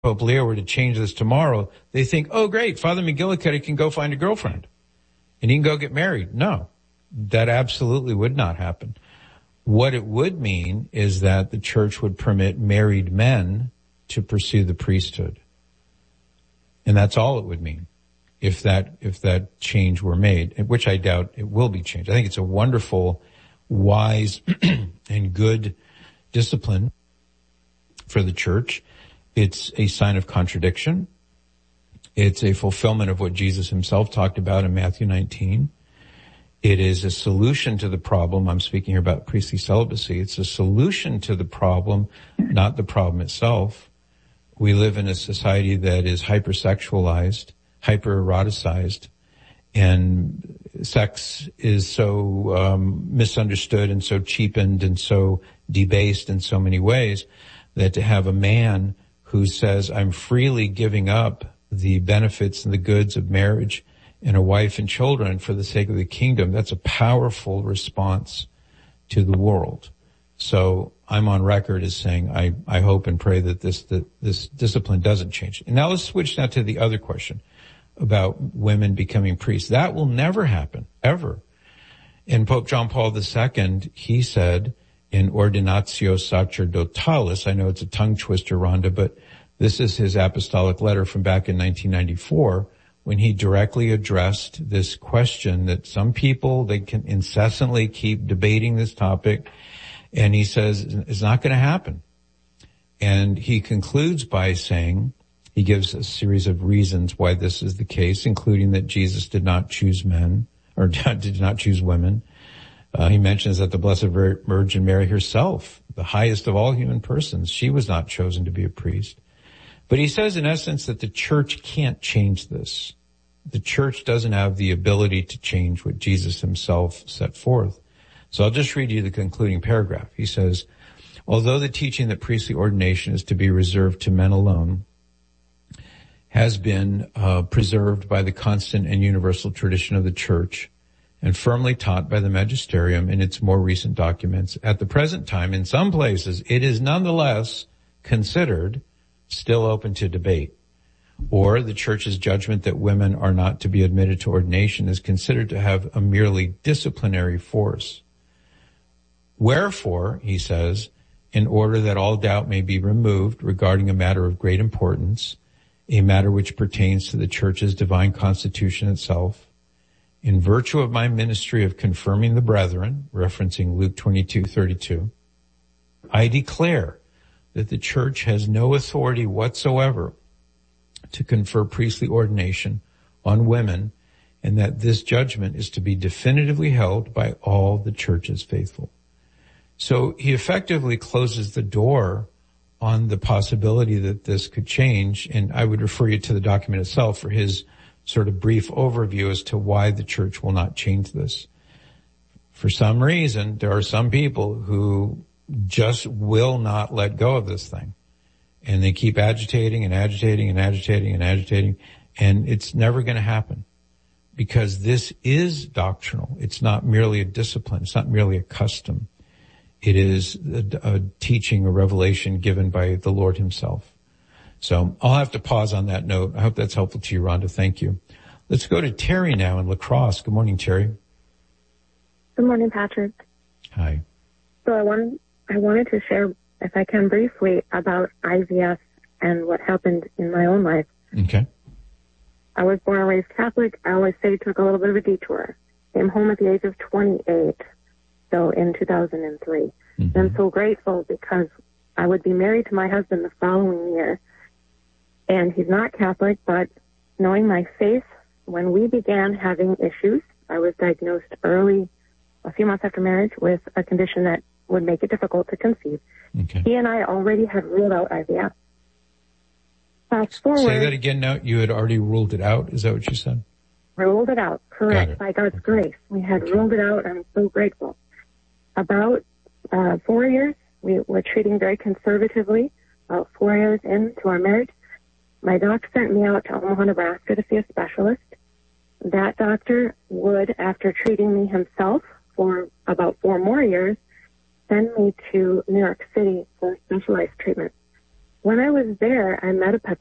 Pope Leo were to change this tomorrow, they think, oh great, Father McGillicuddy can go find a girlfriend and he can go get married. No, that absolutely would not happen. What it would mean is that the church would permit married men to pursue the priesthood. And that's all it would mean if that change were made, which I doubt it will be changed. I think it's a wonderful, wise, and good discipline for the church. It's a sign of contradiction. It's a fulfillment of what Jesus himself talked about in Matthew 19. It is a solution to the problem. I'm speaking here about priestly celibacy. It's a solution to the problem, not the problem itself. We live in a society that is hypersexualized, hyper-eroticized, and sex is so misunderstood and so cheapened and so debased in so many ways that to have a man who says, I'm freely giving up the benefits and the goods of marriage and a wife and children for the sake of the kingdom, that's a powerful response to the world. So I'm on record as saying I hope and pray that this discipline doesn't change. And now let's switch now to the other question about women becoming priests. That will never happen, ever. And Pope John Paul II, he said in Ordinatio Sacerdotalis, I know it's a tongue twister, Rhonda, but this is his apostolic letter from back in 1994, when he directly addressed this question that some people, they can incessantly keep debating this topic. And he says it's not going to happen. And he concludes by saying, he gives a series of reasons why this is the case, including that Jesus did not choose men, or did not choose women. He mentions that the Blessed Virgin Mary herself, the highest of all human persons, she was not chosen to be a priest. But he says in essence that the church can't change this. The church doesn't have the ability to change what Jesus himself set forth. So I'll just read you the concluding paragraph. He says, although the teaching that priestly ordination is to be reserved to men alone has been preserved by the constant and universal tradition of the church and firmly taught by the magisterium in its more recent documents, at the present time, in some places, it is nonetheless considered still open to debate. Or the church's judgment that women are not to be admitted to ordination is considered to have a merely disciplinary force. Wherefore, he says, in order that all doubt may be removed regarding a matter of great importance, a matter which pertains to the church's divine constitution itself, in virtue of my ministry of confirming the brethren, referencing Luke 22:32, I declare that the church has no authority whatsoever to confer priestly ordination on women, and that this judgment is to be definitively held by all the church's faithful. So he effectively closes the door on the possibility that this could change, and I would refer you to the document itself for his sort of brief overview as to why the church will not change this. For some reason, there are some people who just will not let go of this thing. And they keep agitating and agitating and agitating and agitating, and it's never going to happen because this is doctrinal. It's not merely a discipline. It's not merely a custom. It is a teaching, a revelation given by the Lord himself. So I'll have to pause on that note. I hope that's helpful to you, Rhonda. Thank you. Let's go to Terry now in La Crosse. Good morning, Terry. Good morning, Patrick. Hi. So I wanted to share, if I can, briefly about IVF and what happened in my own life. Okay. I was born and raised Catholic. I always say took a little bit of a detour. Came home at the age of 28, so in 2003. Mm-hmm. I'm so grateful because I would be married to my husband the following year. And he's not Catholic, but knowing my faith, when we began having issues, I was diagnosed early, a few months after marriage, with a condition that would make it difficult to conceive. Okay. He and I already had ruled out IVF. Fast forward. Say that again now. You had already ruled it out. Is that what you said? Ruled it out. Correct. By God's grace. We had ruled it out. I'm so grateful. About 4 years, we were treating very conservatively. About 4 years into our marriage, my doc sent me out to Omaha, Nebraska to see a specialist. That doctor would, after treating me himself for about 4 more years, send me to New York City for specialized treatment. When I was there, I met a